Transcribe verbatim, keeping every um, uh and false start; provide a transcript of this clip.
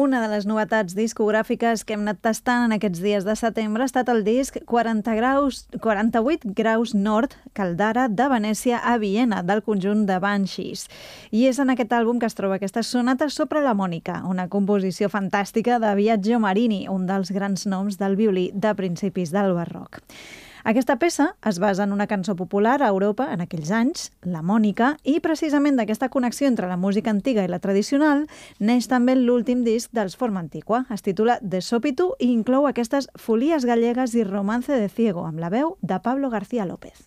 Una de les novetats discogràfiques que hem anat tastant en aquests dies de setembre ha estat el disc quaranta graus, quaranta-vuit graus nord, Caldara, de Venècia a Viena, del conjunt de Banshees. I és en aquest àlbum que es troba aquesta sonata sobre la Mònica, una composició fantàstica de Biagio Marini, un dels grans noms del violí de principis del barroc. Aquesta peça es basa en una cançó popular a Europa en aquells anys, la Mònica, i precisament d'aquesta connexió entre la música antiga i la tradicional neix també l'últim disc dels Forma Antigua. Es titula De Sópitu i inclou aquestes Folies gallegues i Romance de ciego, amb la veu de Pablo García López.